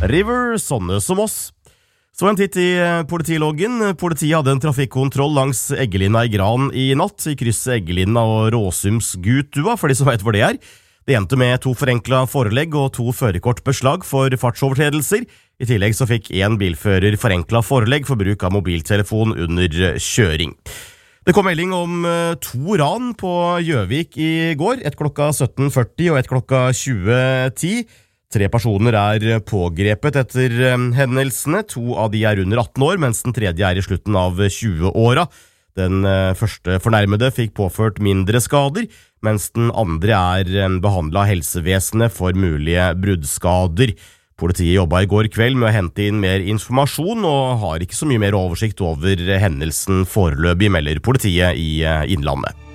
River, sånne som oss. Så en titt i politiloggen. Politiet hadde en trafikkontroll langs Eggelinna i Gran i natt, i krysset Eggelinna og Råsumsgutua, for de som vet hvor det er. Det endte med 2 forenklet forelegg og 2 førerkortbeslag for fartsovertredelser. I tillegg så fikk en bilfører forenklet forelegg for bruk av mobiltelefon under kjøring. Det kom melding om 2 ran på Gjøvik i går, et klokka 17:40 og et klokka 20:10. 3 personer er pågrepet etter hendelsene. 2 av de er under 18 år, mens den tredje er i slutten av 20-åra. Den første fornærmede fikk påført mindre skader, mens den andre er behandlet av helsevesenet for mulige bruddskader. Politiet jobbet i går kveld med å hente inn mer informasjon, og har ikke så mye mer oversikt over hendelsen foreløpig, melder politiet i Innlandet.